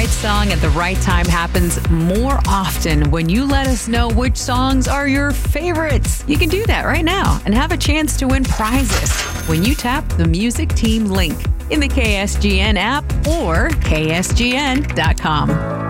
right song at the right time happens more often when you let us know which songs are your favorites. You can do that right now and have a chance to win prizes when you tap the Music Team link in the KSGN app or ksgn.com.